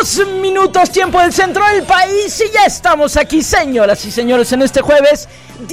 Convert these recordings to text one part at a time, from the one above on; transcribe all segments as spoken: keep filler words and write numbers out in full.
Dos minutos, tiempo del centro del país, y ya estamos aquí, señoras y señores, en este jueves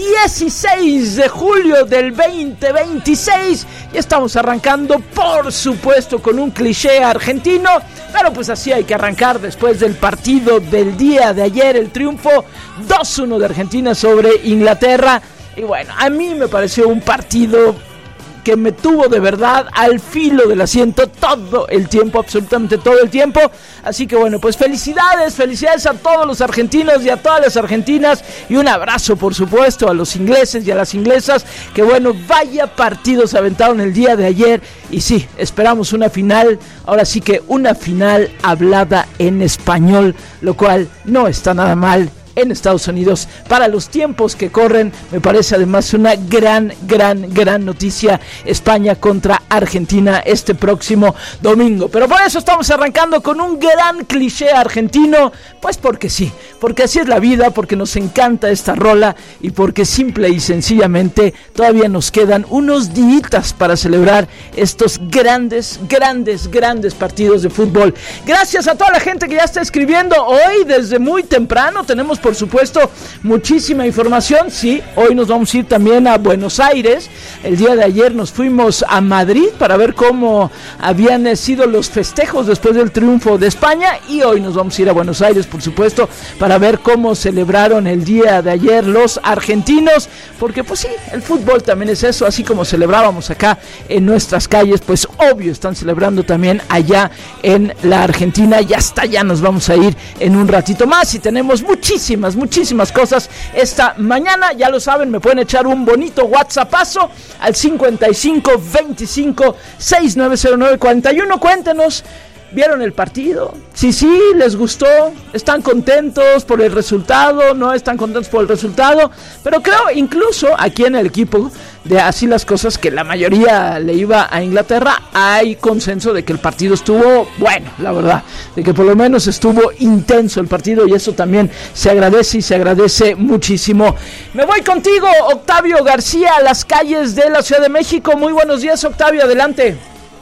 dieciséis de julio del veinte veintiséis. Y estamos arrancando, por supuesto, con un cliché argentino, pero pues así hay que arrancar después del partido del día de ayer, el triunfo dos uno de Argentina sobre Inglaterra. Y bueno, a mí me pareció un partido que me tuvo de verdad al filo del asiento todo el tiempo, absolutamente todo el tiempo. Así que bueno, pues felicidades, felicidades a todos los argentinos y a todas las argentinas, y un abrazo por supuesto a los ingleses y a las inglesas, que bueno, vaya partidos aventaron el día de ayer. Y sí, esperamos una final, ahora sí que una final hablada en español, lo cual no está nada mal en Estados Unidos para los tiempos que corren. Me parece además una gran, gran, gran noticia, España contra Argentina este próximo domingo. Pero por eso estamos arrancando con un gran cliché argentino, pues porque sí, porque así es la vida, porque nos encanta esta rola y porque simple y sencillamente todavía nos quedan unos días para celebrar estos grandes, grandes, grandes partidos de fútbol. Gracias a toda la gente que ya está escribiendo hoy desde muy temprano. Tenemos por supuesto muchísima información. Sí, hoy nos vamos a ir también a Buenos Aires. El día de ayer nos fuimos a Madrid para ver cómo habían sido los festejos después del triunfo de España, y hoy nos vamos a ir a Buenos Aires, por supuesto, para ver cómo celebraron el día de ayer los argentinos, porque pues sí, el fútbol también es eso, así como celebrábamos acá en nuestras calles, pues obvio están celebrando también allá en la Argentina, y hasta allá nos vamos a ir en un ratito más, y tenemos muchísimas muchísimas cosas esta mañana. Ya lo saben, me pueden echar un bonito WhatsAppazo al cincuenta y cinco veinticinco sesenta y nueve cero nueve cuarenta y uno. Cuéntenos, ¿vieron el partido? Sí, sí, ¿les gustó? ¿Están contentos por el resultado? ¿No están contentos por el resultado? Pero creo, incluso aquí en el equipo de Así las Cosas, que la mayoría le iba a Inglaterra, hay consenso de que el partido estuvo bueno, la verdad, de que por lo menos estuvo intenso el partido, y eso también se agradece y se agradece muchísimo. Me voy contigo, Octavio García, a las calles de la Ciudad de México. Muy buenos días, Octavio, adelante.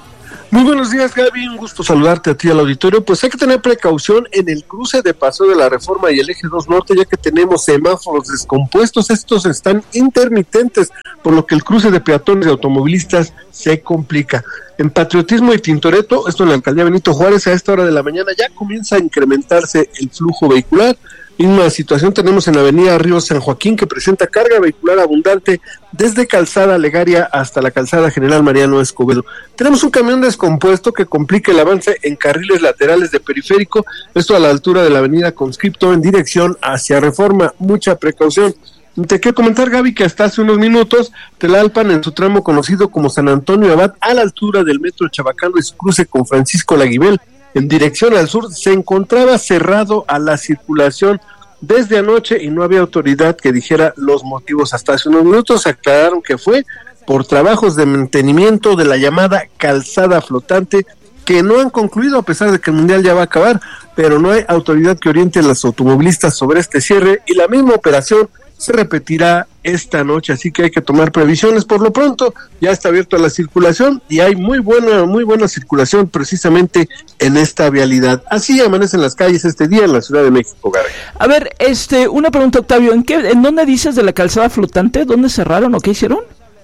Muy buenos días, Gaby, un gusto saludarte a ti al auditorio. Pues hay que tener precaución en el cruce de Paseo de la Reforma y el Eje dos Norte, ya que tenemos semáforos descompuestos. Estos están intermitentes, por lo que el cruce de peatones y automovilistas se complica. En Patriotismo y Tintoretto, esto en la alcaldía Benito Juárez, a esta hora de la mañana ya comienza a incrementarse el flujo vehicular. Misma situación tenemos en la avenida Río San Joaquín, que presenta carga vehicular abundante desde Calzada Legaria hasta la Calzada General Mariano Escobedo. Tenemos un camión descompuesto que complica el avance en carriles laterales de Periférico, esto a la altura de la avenida Conscripto en dirección hacia Reforma. Mucha precaución. Te quiero comentar, Gaby, que hasta hace unos minutos Tlalpan, en su tramo conocido como San Antonio Abad, a la altura del metro Chabacano y su cruce con Francisco Laguibel, en dirección al sur, se encontraba cerrado a la circulación desde anoche y no había autoridad que dijera los motivos. Hasta hace unos minutos aclararon que fue por trabajos de mantenimiento de la llamada calzada flotante, que no han concluido a pesar de que el mundial ya va a acabar, pero no hay autoridad que oriente a los automovilistas sobre este cierre, y la misma operación se repetirá esta noche, así que hay que tomar previsiones. Por lo pronto ya está abierta la circulación y hay muy buena, muy buena circulación precisamente en esta vialidad. Así amanecen las calles este día en la Ciudad de México, Gaby. A ver, este, una pregunta, Octavio, ¿en qué, en dónde dices de la calzada flotante? ¿Dónde cerraron o qué hicieron?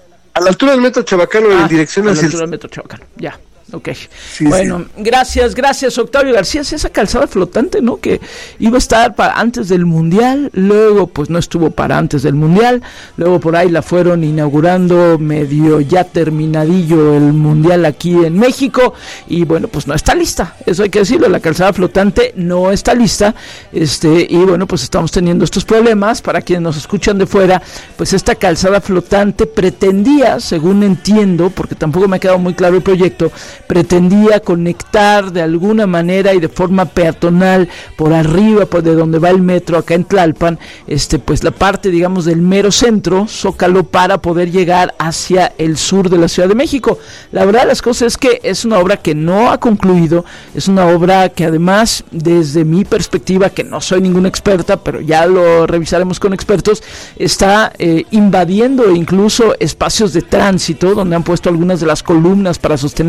A la altura del metro Chabacano, ah, en dirección a hacia la altura del metro Chabacano, ya. Ok, sí, bueno, sí. gracias, gracias Octavio García. Es esa calzada flotante, ¿no? Que iba a estar para antes del Mundial, luego pues no estuvo para antes del Mundial, luego por ahí la fueron inaugurando medio ya terminadillo el Mundial aquí en México, y bueno, pues no está lista, eso hay que decirlo, la calzada flotante no está lista, este, y bueno, pues estamos teniendo estos problemas. Para quienes nos escuchan de fuera, pues esta calzada flotante pretendía, según entiendo, porque tampoco me ha quedado muy claro el proyecto, pretendía conectar de alguna manera y de forma peatonal por arriba, por de donde va el metro acá en Tlalpan, este, pues la parte, digamos, del mero centro, Zócalo, para poder llegar hacia el sur de la Ciudad de México. La verdad de las cosas es que es una obra que no ha concluido, es una obra que además, desde mi perspectiva, que no soy ninguna experta, pero ya lo revisaremos con expertos, está eh, invadiendo incluso espacios de tránsito, donde han puesto algunas de las columnas para sostener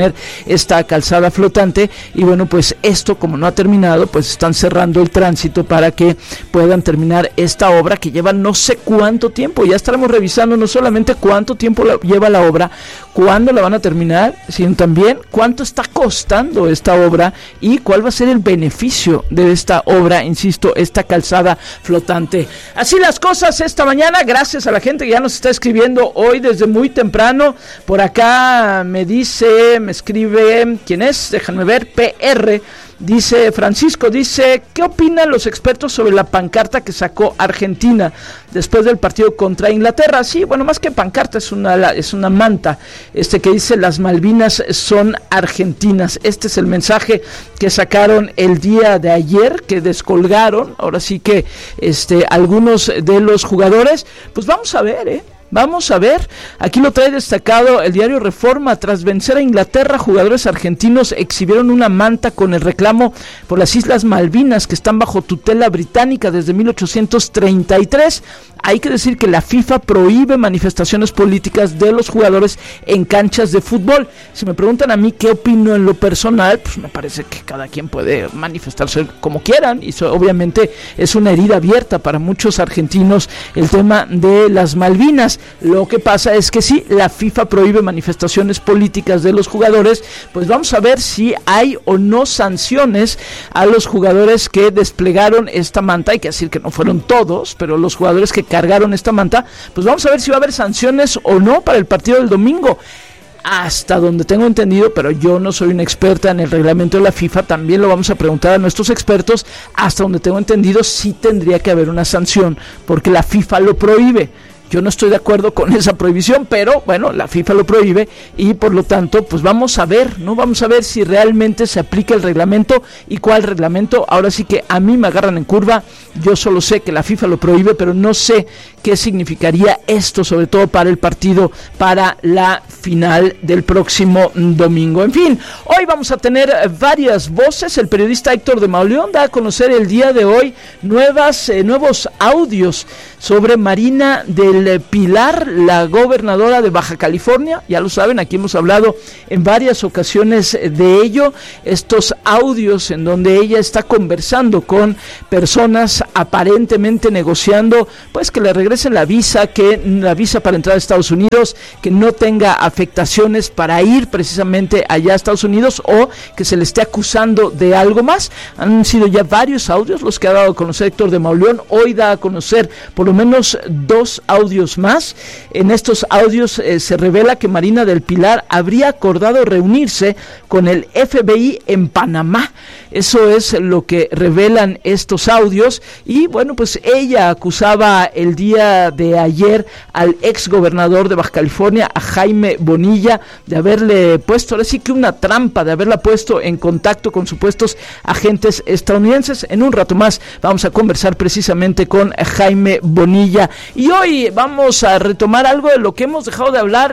esta calzada flotante, y bueno, pues esto como no ha terminado, pues están cerrando el tránsito para que puedan terminar esta obra que lleva no sé cuánto tiempo. Ya estaremos revisando no solamente cuánto tiempo la, lleva la obra, cuándo la van a terminar, sino también cuánto está costando esta obra y cuál va a ser el beneficio de esta obra, insisto, esta calzada flotante. Así las cosas esta mañana, gracias a la gente que ya nos está escribiendo hoy desde muy temprano. Por acá me dice, me escribe, ¿quién es? Déjenme ver, P R. Dice Francisco, dice, ¿qué opinan los expertos sobre la pancarta que sacó Argentina después del partido contra Inglaterra? Sí, bueno, más que pancarta, es una, es una manta, este que dice, las Malvinas son argentinas. Este es el mensaje que sacaron el día de ayer, que descolgaron, ahora sí que este algunos de los jugadores. Pues vamos a ver, eh Vamos a ver, aquí lo trae destacado el diario Reforma. Tras vencer a Inglaterra, jugadores argentinos exhibieron una manta con el reclamo por las Islas Malvinas, que están bajo tutela británica desde mil ochocientos treinta y tres. Hay que decir que la FIFA prohíbe manifestaciones políticas de los jugadores en canchas de fútbol. Si me preguntan a mí qué opino en lo personal, pues me parece que cada quien puede manifestarse como quieran, y eso obviamente es una herida abierta para muchos argentinos el tema de las Malvinas. Lo que pasa es que sí, la FIFA prohíbe manifestaciones políticas de los jugadores. Pues vamos a ver si hay o no sanciones a los jugadores que desplegaron esta manta. Hay que decir que no fueron todos, pero los jugadores que cargaron esta manta, pues vamos a ver si va a haber sanciones o no para el partido del domingo. Hasta donde tengo entendido, pero yo no soy una experta en el reglamento de la FIFA, también lo vamos a preguntar a nuestros expertos. Hasta donde tengo entendido, sí tendría que haber una sanción, porque la FIFA lo prohíbe. Yo no estoy de acuerdo con esa prohibición, pero bueno, la FIFA lo prohíbe y por lo tanto, pues vamos a ver, ¿no? Vamos a ver si realmente se aplica el reglamento y cuál reglamento. Ahora sí que a mí me agarran en curva. Yo solo sé que la FIFA lo prohíbe, pero no sé qué significaría esto, sobre todo para el partido, para la final del próximo domingo. En fin, hoy vamos a tener varias voces. El periodista Héctor de Mauleón da a conocer el día de hoy nuevas, eh, nuevos audios sobre Marina del Pilar, la gobernadora de Baja California. Ya lo saben, aquí hemos hablado en varias ocasiones de ello. Estos audios en donde ella está conversando con personas, aparentemente negociando, pues que le regresen la visa, que la visa para entrar a Estados Unidos, que no tenga afectaciones para ir precisamente allá a Estados Unidos, o que se le esté acusando de algo más. Han sido ya varios audios los que ha dado a conocer Héctor de Mauleón. Hoy da a conocer por lo menos dos audios más. En estos audios eh, se revela que Marina del Pilar habría acordado reunirse con el F B I en Panamá. Eso es lo que revelan estos audios. Y bueno, pues ella acusaba el día de ayer al ex gobernador de Baja California, a Jaime Bonilla, de haberle puesto, ahora sí que una trampa, de haberla puesto en contacto con supuestos agentes estadounidenses. En un rato más vamos a conversar precisamente con Jaime Bonilla. Y hoy vamos a retomar algo de lo que hemos dejado de hablar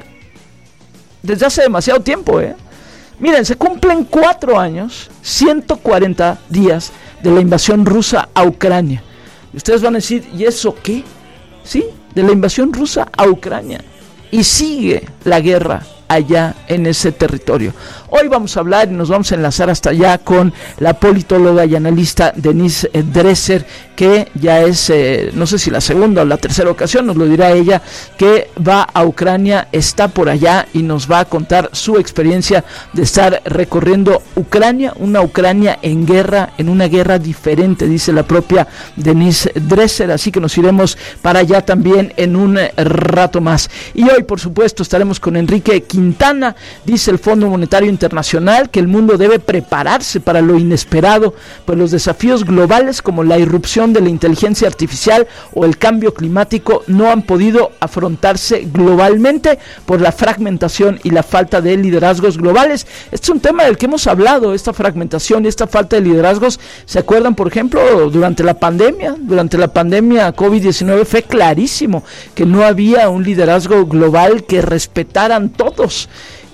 desde hace demasiado tiempo, ¿eh? Miren, se cumplen cuatro años, ciento cuarenta días de la invasión rusa a Ucrania. Y ustedes van a decir, ¿y eso qué? Sí, de la invasión rusa a Ucrania. Y sigue la guerra allá en ese territorio. Hoy vamos a hablar y nos vamos a enlazar hasta allá con la politóloga y analista Denise Dresser, que ya es, eh, no sé si la segunda o la tercera ocasión, nos lo dirá ella, que va a Ucrania, está por allá y nos va a contar su experiencia de estar recorriendo Ucrania, una Ucrania en guerra, en una guerra diferente, dice la propia Denise Dresser, así que nos iremos para allá también en un rato más. Y hoy, por supuesto, estaremos con Enrique Quintana. Dice el Fondo Monetario Internacional que el mundo debe prepararse para lo inesperado, pues los desafíos globales como la irrupción de la inteligencia artificial o el cambio climático no han podido afrontarse globalmente por la fragmentación y la falta de liderazgos globales. Este es un tema del que hemos hablado, esta fragmentación y esta falta de liderazgos. ¿Se acuerdan, por ejemplo, durante la pandemia? Durante la pandemia COVID diecinueve fue clarísimo que no había un liderazgo global que respetaran todos.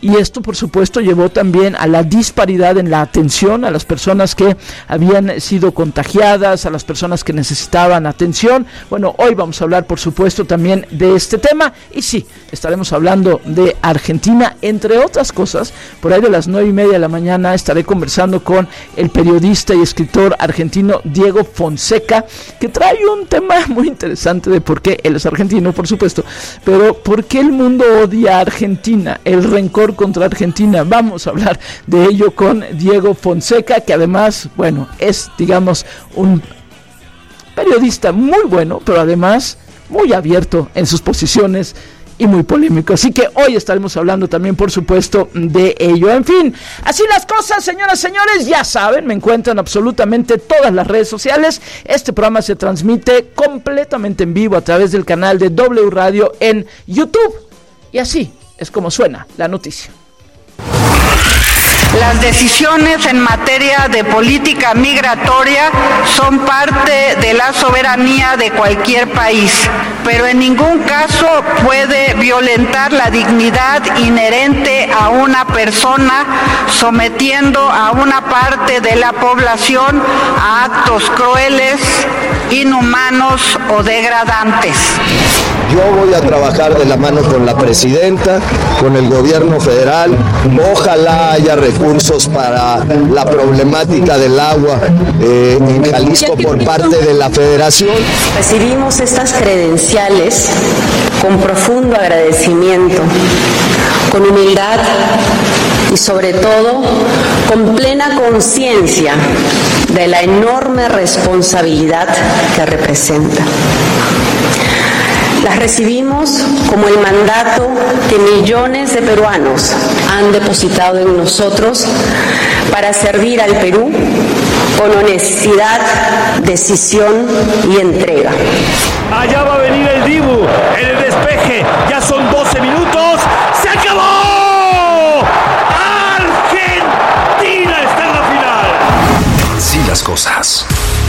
y esto por supuesto llevó también a la disparidad en la atención a las personas que habían sido contagiadas, a las personas que necesitaban atención. Bueno, hoy vamos a hablar por supuesto también de este tema, y sí, estaremos hablando de Argentina, entre otras cosas. Por ahí de las nueve y media de la mañana estaré conversando con el periodista y escritor argentino Diego Fonseca, que trae un tema muy interesante de por qué él es argentino, por supuesto, pero por qué el mundo odia a Argentina, el rencor contra Argentina. Vamos a hablar de ello con Diego Fonseca, que además, bueno, es, digamos, un periodista muy bueno, pero además muy abierto en sus posiciones y muy polémico. Así que hoy estaremos hablando también, por supuesto, de ello. En fin, así las cosas, señoras y señores, ya saben, me encuentran absolutamente todas las redes sociales. Este programa se transmite completamente en vivo a través del canal de W Radio en YouTube. Y así es como suena la noticia. Las decisiones en materia de política migratoria son parte de la soberanía de cualquier país, pero en ningún caso puede violentar la dignidad inherente a una persona, sometiendo a una parte de la población a actos crueles, inhumanos o degradantes. Yo voy a trabajar de la mano con la presidenta, con el gobierno federal. Ojalá haya recursos para la problemática del agua eh, en Jalisco por parte de la federación. Recibimos estas credenciales con profundo agradecimiento, con humildad y sobre todo con plena conciencia de la enorme responsabilidad que representa. Las recibimos como el mandato que millones de peruanos han depositado en nosotros para servir al Perú con honestidad, decisión y entrega. Allá va a venir el Dibu en el despeje, ya son doce minutos, ¡se acabó! ¡Argentina está en la final! Así las cosas.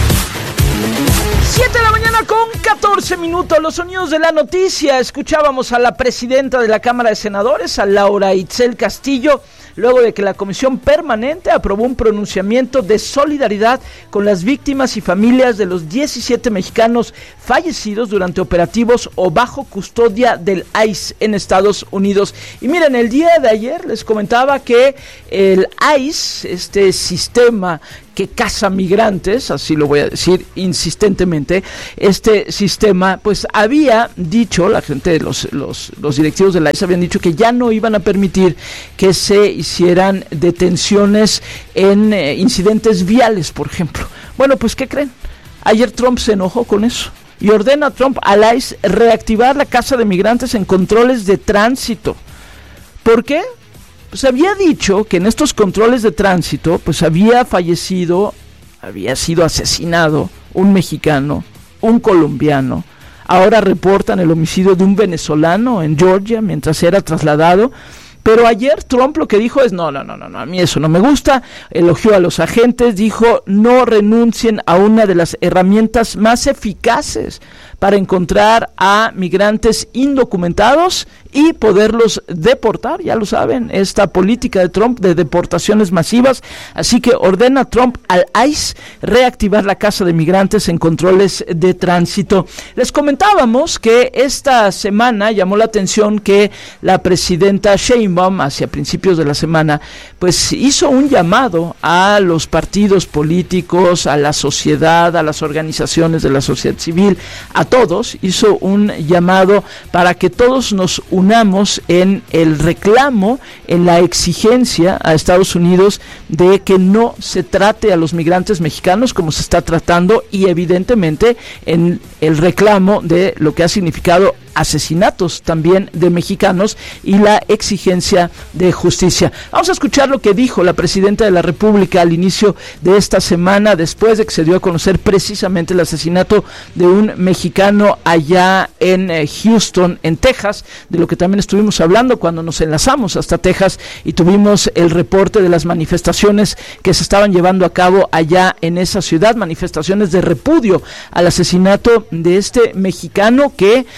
siete de la mañana con catorce minutos, los sonidos de la noticia. Escuchábamos a la presidenta de la Cámara de Senadores, a Laura Itzel Castillo, luego de que la Comisión Permanente aprobó un pronunciamiento de solidaridad con las víctimas y familias de los diecisiete mexicanos fallecidos durante operativos o bajo custodia del I C E en Estados Unidos. Y miren, el día de ayer les comentaba que el I C E, este sistema que caza migrantes, así lo voy a decir insistentemente, este sistema, pues había dicho, la gente, los, los, los directivos de la I C E habían dicho que ya no iban a permitir que se hicieran detenciones en eh, incidentes viales, por ejemplo. Bueno, pues ¿qué creen? Ayer Trump se enojó con eso y ordena a Trump al I C E reactivar la caza de migrantes en controles de tránsito. ¿Por qué? Pues había dicho que en estos controles de tránsito, pues había fallecido, había sido asesinado un mexicano, un colombiano. Ahora reportan el homicidio de un venezolano en Georgia mientras era trasladado. Pero ayer Trump lo que dijo es, no, no, no, no, a mí eso no me gusta. Elogió a los agentes, dijo, no renuncien a una de las herramientas más eficaces para encontrar a migrantes indocumentados y poderlos deportar. Ya lo saben, esta política de Trump de deportaciones masivas. Así que ordena Trump al I C E reactivar la caza de migrantes en controles de tránsito. Les comentábamos que esta semana llamó la atención que la presidenta Sheinbaum, hacia principios de la semana, pues hizo un llamado a los partidos políticos, a la sociedad, a las organizaciones de la sociedad civil, a todos, hizo un llamado para que todos nos unamos en el reclamo, en la exigencia a Estados Unidos de que no se trate a los migrantes mexicanos como se está tratando, y evidentemente en el reclamo de lo que ha significado asesinatos también de mexicanos y la exigencia de justicia. Vamos a escuchar lo que dijo la presidenta de la República al inicio de esta semana, después de que se dio a conocer precisamente el asesinato de un mexicano allá en eh, Houston, en Texas, de lo que también estuvimos hablando cuando nos enlazamos hasta Texas y tuvimos el reporte de las manifestaciones que se estaban llevando a cabo allá en esa ciudad, manifestaciones de repudio al asesinato de este mexicano que la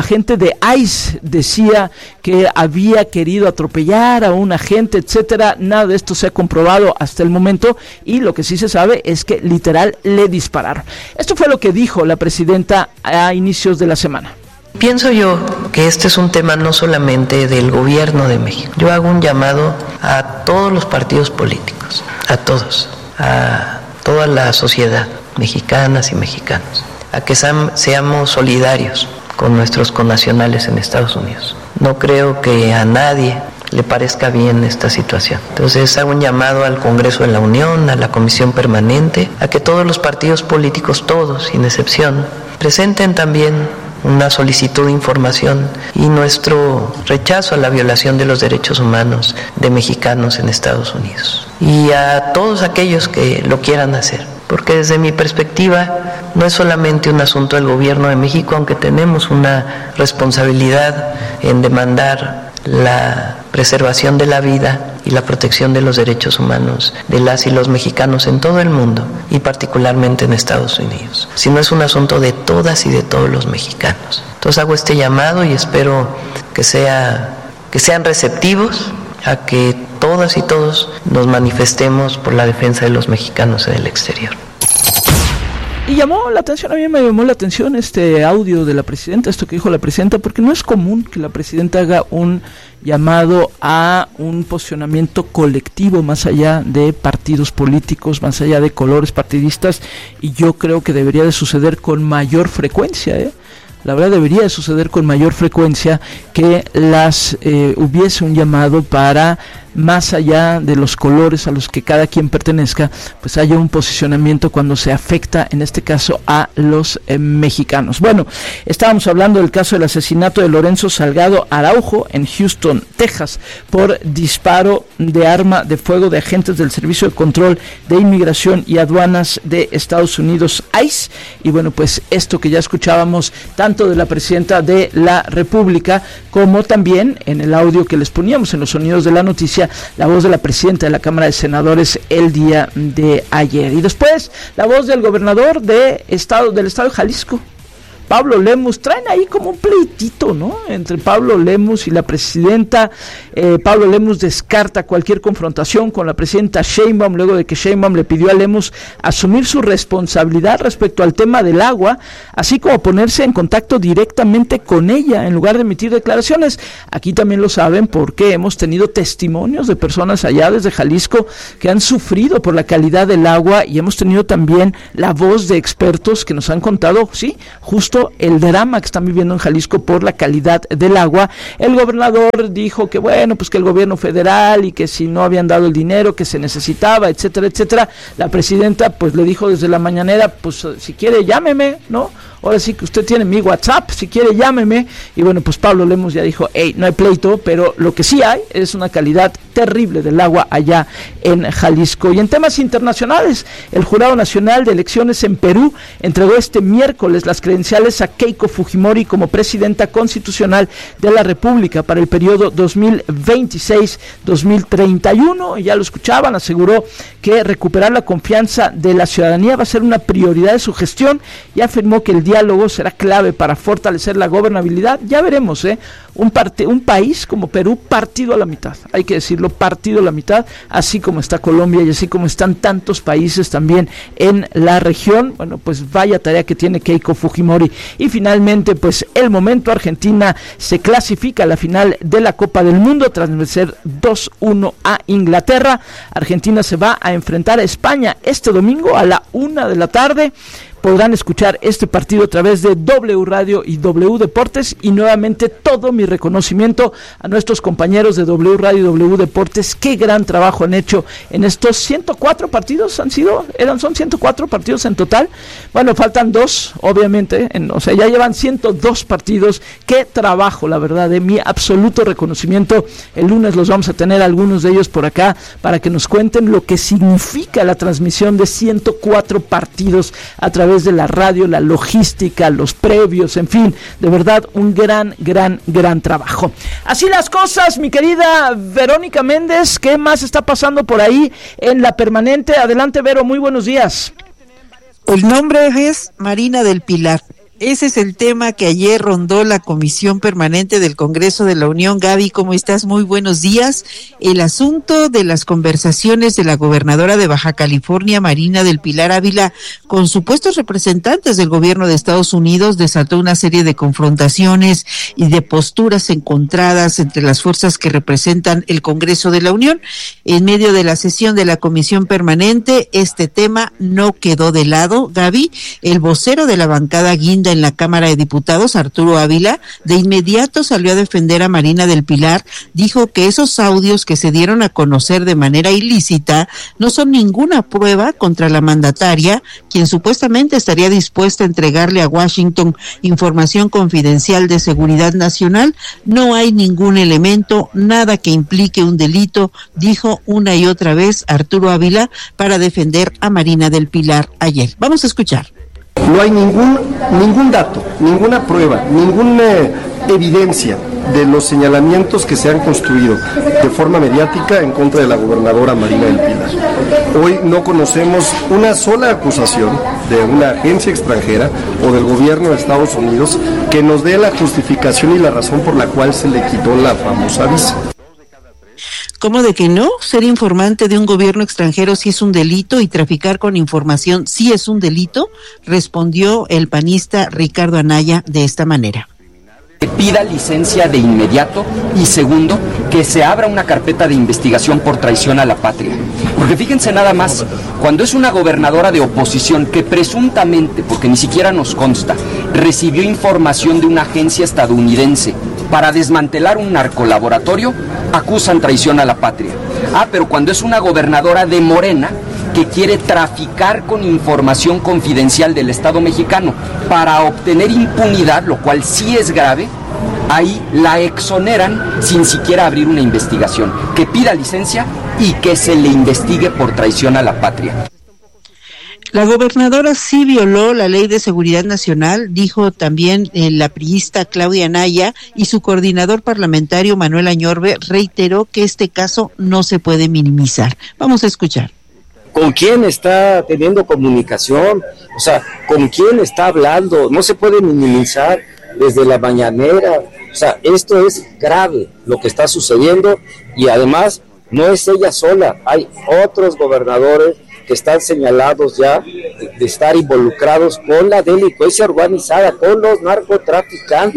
agente de I C E decía que había querido atropellar a un agente, etcétera. Nada de esto se ha comprobado hasta el momento, y lo que sí se sabe es que literal le dispararon. Esto fue lo que dijo la presidenta a inicios de la semana. Pienso yo que este es un tema no solamente del gobierno de México. Yo hago un llamado a todos los partidos políticos, a todos, a toda la sociedad, mexicanas y mexicanos, a que seamos solidarios con nuestros connacionales en Estados Unidos. No creo que a nadie le parezca bien esta situación. Entonces hago un llamado al Congreso de la Unión, a la Comisión Permanente, a que todos los partidos políticos, todos, sin excepción, presenten también una solicitud de información y nuestro rechazo a la violación de los derechos humanos de mexicanos en Estados Unidos. Y a todos aquellos que lo quieran hacer, porque desde mi perspectiva no es solamente un asunto del gobierno de México, aunque tenemos una responsabilidad en demandar la preservación de la vida y la protección de los derechos humanos de las y los mexicanos en todo el mundo y particularmente en Estados Unidos, sino es un asunto de todas y de todos los mexicanos. Entonces hago este llamado y espero que sea, que sean receptivos a que todas y todos nos manifestemos por la defensa de los mexicanos en el exterior. Y llamó la atención, a mí me llamó la atención este audio de la presidenta, esto que dijo la presidenta, porque no es común que la presidenta haga un llamado a un posicionamiento colectivo más allá de partidos políticos, más allá de colores partidistas, y yo creo que debería de suceder con mayor frecuencia, ¿eh? La verdad debería de suceder con mayor frecuencia que las eh, hubiese un llamado para, más allá de los colores a los que cada quien pertenezca, pues haya un posicionamiento cuando se afecta, en este caso, a los eh, mexicanos. Bueno, estábamos hablando del caso del asesinato de Lorenzo Salgado Araujo en Houston, Texas, por disparo de arma de fuego de agentes del Servicio de Control de Inmigración y Aduanas de Estados Unidos, I C E. Y bueno, pues esto que ya escuchábamos, tanto de la presidenta de la República, como también en el audio que les poníamos en los sonidos de la noticia, la voz de la presidenta de la Cámara de Senadores el día de ayer. Y después la voz del gobernador de estado, del estado de Jalisco, Pablo Lemus. Traen ahí como un pleitito, ¿no?, entre Pablo Lemus y la presidenta. eh, Pablo Lemus descarta cualquier confrontación con la presidenta Sheinbaum, luego de que Sheinbaum le pidió a Lemus asumir su responsabilidad respecto al tema del agua, así como ponerse en contacto directamente con ella en lugar de emitir declaraciones. Aquí también lo saben porque hemos tenido testimonios de personas allá desde Jalisco que han sufrido por la calidad del agua, y hemos tenido también la voz de expertos que nos han contado, sí, justo el drama que están viviendo en Jalisco por la calidad del agua. El gobernador dijo que bueno, pues que el gobierno federal y que si no habían dado el dinero que se necesitaba, etcétera, etcétera. La presidenta pues le dijo desde la mañanera, pues si quiere llámeme, ¿no? Ahora sí que usted tiene mi WhatsApp, si quiere llámeme. Y bueno, pues Pablo Lemus ya dijo, hey, no hay pleito, pero lo que sí hay es una calidad terrible del agua allá en Jalisco. Y en temas internacionales, el Jurado Nacional de Elecciones en Perú entregó este miércoles las credenciales a Keiko Fujimori como presidenta constitucional de la República para el periodo dos mil veintiséis a dos mil treinta y uno. Y ya lo escuchaban, aseguró que recuperar la confianza de la ciudadanía va a ser una prioridad de su gestión, y afirmó que el diálogo será clave para fortalecer la gobernabilidad. Ya veremos, ¿eh? Un, parte, un país como Perú partido a la mitad, hay que decirlo, partido a la mitad, así como está Colombia y así como están tantos países también en la región. Bueno, pues vaya tarea que tiene Keiko Fujimori. Y finalmente, pues el momento, Argentina se clasifica a la final de la Copa del Mundo tras vencer dos uno a Inglaterra. Argentina se va a enfrentar a España este domingo a la una de la tarde. Podrán escuchar este partido a través de W Radio y W Deportes, y nuevamente todo mi reconocimiento a nuestros compañeros de W Radio y W Deportes. Qué gran trabajo han hecho en estos ciento cuatro partidos, han sido, eran, son ciento cuatro partidos en total. Bueno, faltan dos, obviamente, en, o sea, ya llevan ciento dos partidos. Qué trabajo, la verdad, de mi absoluto reconocimiento. El lunes los vamos a tener algunos de ellos por acá para que nos cuenten lo que significa la transmisión de ciento cuatro partidos a través de la radio, la logística, los previos, en fin, de verdad un gran, gran, gran trabajo. Así las cosas, mi querida Verónica Méndez. ¿Qué más está pasando por ahí en la permanente? Adelante, Vero, muy buenos días. El nombre es Marina del Pilar. Ese es el tema que ayer rondó la Comisión Permanente del Congreso de la Unión. Gaby, ¿cómo estás? Muy buenos días. El asunto de las conversaciones de la gobernadora de Baja California, Marina del Pilar Ávila, con supuestos representantes del gobierno de Estados Unidos desató una serie de confrontaciones y de posturas encontradas entre las fuerzas que representan el Congreso de la Unión. En medio de la sesión de la Comisión Permanente, este tema no quedó de lado. Gaby, el vocero de la bancada guinda en la Cámara de Diputados, Arturo Ávila, de inmediato salió a defender a Marina del Pilar, dijo que esos audios que se dieron a conocer de manera ilícita no son ninguna prueba contra la mandataria, quien supuestamente estaría dispuesta a entregarle a Washington información confidencial de seguridad nacional. No hay ningún elemento, nada que implique un delito, dijo una y otra vez Arturo Ávila para defender a Marina del Pilar ayer. Vamos a escuchar. No hay ningún, ningún dato, ninguna prueba, ninguna evidencia de los señalamientos que se han construido de forma mediática en contra de la gobernadora Marina del Pilar. Hoy no conocemos una sola acusación de una agencia extranjera o del gobierno de Estados Unidos que nos dé la justificación y la razón por la cual se le quitó la famosa visa. ¿Cómo de que no? Ser informante de un gobierno extranjero sí es un delito y traficar con información sí es un delito, respondió el panista Ricardo Anaya de esta manera. Que pida licencia de inmediato y segundo, que se abra una carpeta de investigación por traición a la patria. Porque fíjense nada más, cuando es una gobernadora de oposición que presuntamente, porque ni siquiera nos consta, recibió información de una agencia estadounidense para desmantelar un narcolaboratorio, acusan traición a la patria. Ah, pero cuando es una gobernadora de Morena que quiere traficar con información confidencial del Estado mexicano para obtener impunidad, lo cual sí es grave, ahí la exoneran sin siquiera abrir una investigación. Que pida licencia y que se le investigue por traición a la patria. La gobernadora sí violó la Ley de Seguridad Nacional, dijo también eh, la priista Claudia Anaya, y su coordinador parlamentario Manuel Añorbe reiteró que este caso no se puede minimizar. Vamos a escuchar. ¿Con quién está teniendo comunicación? O sea, ¿con quién está hablando? No se puede minimizar desde la mañanera. O sea, esto es grave lo que está sucediendo y además no es ella sola. Hay otros gobernadores que están señalados ya de, de estar involucrados con la delincuencia organizada, con los narcotraficantes.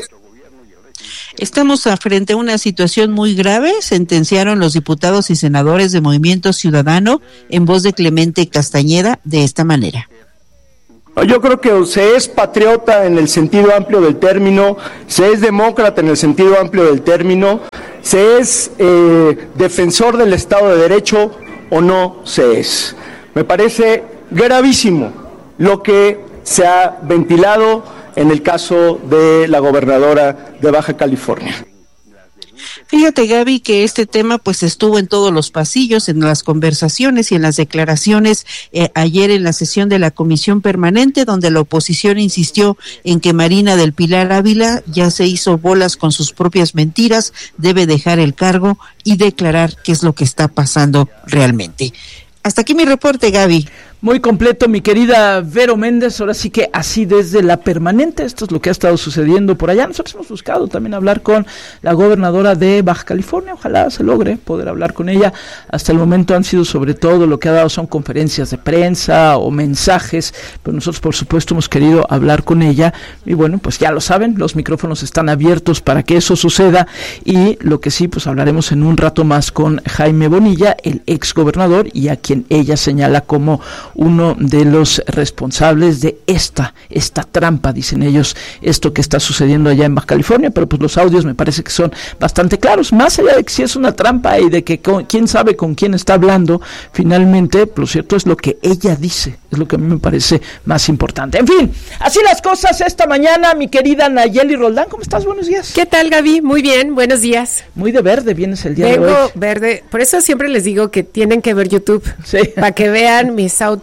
Estamos frente a una situación muy grave, sentenciaron los diputados y senadores de Movimiento Ciudadano en voz de Clemente Castañeda de esta manera. Yo creo que se es patriota en el sentido amplio del término, se es demócrata en el sentido amplio del término, se es eh, defensor del Estado de Derecho o no se es. Me parece gravísimo lo que se ha ventilado en el caso de la gobernadora de Baja California. Fíjate, Gaby, que este tema pues estuvo en todos los pasillos, en las conversaciones y en las declaraciones eh, ayer en la sesión de la Comisión Permanente, donde la oposición insistió en que Marina del Pilar Ávila ya se hizo bolas con sus propias mentiras, debe dejar el cargo y declarar qué es lo que está pasando realmente. Hasta aquí mi reporte, Gaby. Muy completo, mi querida Vero Méndez, ahora sí que así desde la permanente, esto es lo que ha estado sucediendo por allá. Nosotros hemos buscado también hablar con la gobernadora de Baja California, ojalá se logre poder hablar con ella. Hasta el momento han sido sobre todo lo que ha dado son conferencias de prensa o mensajes, pero nosotros por supuesto hemos querido hablar con ella y bueno, pues ya lo saben, los micrófonos están abiertos para que eso suceda y lo que sí, pues hablaremos en un rato más con Jaime Bonilla, el ex gobernador y a quien ella señala como uno de los responsables de esta, esta trampa, dicen ellos, esto que está sucediendo allá en Baja California, pero pues los audios me parece que son bastante claros, más allá de que si es una trampa y de que con, quién sabe con quién está hablando, finalmente, lo cierto es lo que ella dice, es lo que a mí me parece más importante. En fin, así las cosas esta mañana, mi querida Nayeli Roldán, ¿cómo estás? Buenos días. ¿Qué tal, Gaby? Muy bien, buenos días. Muy de verde vienes el día Vengo de hoy. Verde, por eso siempre les digo que tienen que ver YouTube, sí. para que vean mis outfits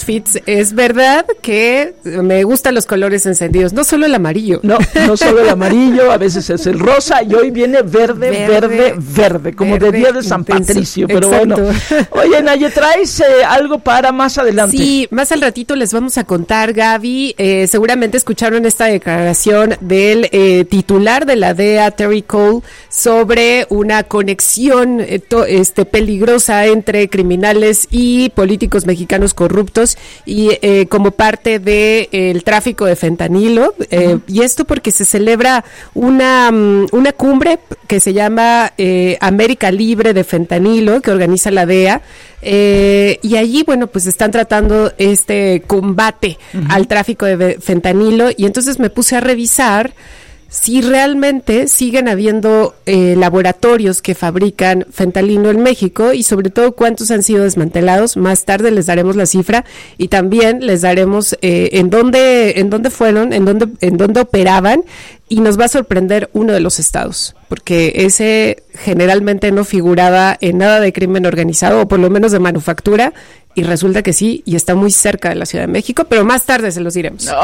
outfits, es verdad que me gustan los colores encendidos, no solo el amarillo. No, no solo el amarillo, a veces es el rosa y hoy viene verde, verde, verde, verde como verde, de día de San Patricio, pero exacto. Bueno. Oye, Naye, ¿traes eh, algo para más adelante? Sí, más al ratito les vamos a contar, Gaby, eh, seguramente escucharon esta declaración del eh, titular de la D E A, Terry Cole, sobre una conexión eh, to, este, peligrosa entre criminales y políticos mexicanos corruptos y eh, como parte del de, tráfico de fentanilo, eh, uh-huh. y esto porque se celebra una, una cumbre que se llama eh, América Libre de Fentanilo, que organiza la D E A, eh, y allí, bueno, pues están tratando este combate uh-huh. al tráfico de fentanilo, y entonces me puse a revisar si realmente siguen habiendo eh, laboratorios que fabrican fentanilo en México y sobre todo cuántos han sido desmantelados. Más tarde les daremos la cifra y también les daremos eh, en dónde en dónde fueron, en dónde en dónde operaban, y nos va a sorprender uno de los estados, porque ese generalmente no figuraba en nada de crimen organizado, o por lo menos de manufactura, y resulta que sí, y está muy cerca de la Ciudad de México, pero más tarde se los diremos. No,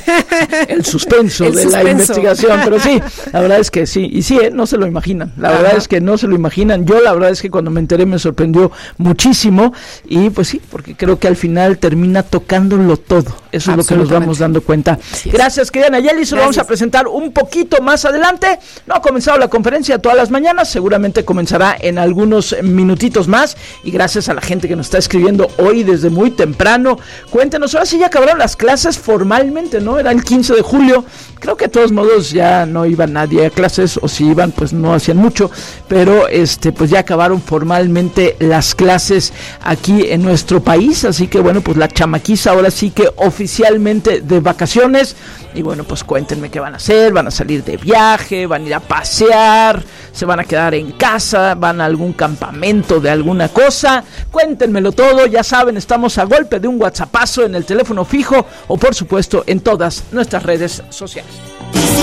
el suspenso el de suspenso. La investigación, pero sí, la verdad es que sí, y sí, ¿eh? No se lo imaginan, la Ajá. verdad es que no se lo imaginan. Yo la verdad es que cuando me enteré me sorprendió muchísimo, y pues sí, porque creo que al final termina tocándolo todo, eso es lo que nos vamos dando cuenta. Sí, gracias, querida Nayeli, se lo vamos a presentar un poquito más adelante. No ha comenzado la conferencia todas las mañanas, seguramente comenzará en algunos minutitos más, y gracias a la gente que nos está escribiendo hoy desde muy temprano. Cuéntenos, ahora sí ya acabaron las clases formalmente, ¿no? Era el quince de julio, creo que de todos modos ya no iba nadie a clases, o si iban pues no hacían mucho, pero este pues ya acabaron formalmente las clases aquí en nuestro país, así que bueno, pues la chamaquiza ahora sí que oficialmente de vacaciones. Y bueno, pues cuéntenme qué van a hacer, van a salir de viaje, van a ir a pasear, se van a quedar en casa, van a algún campamento de alguna cosa, cuéntenmelo todo, ya saben, estamos a golpe de un WhatsAppazo en el teléfono fijo o por supuesto en todas nuestras redes sociales.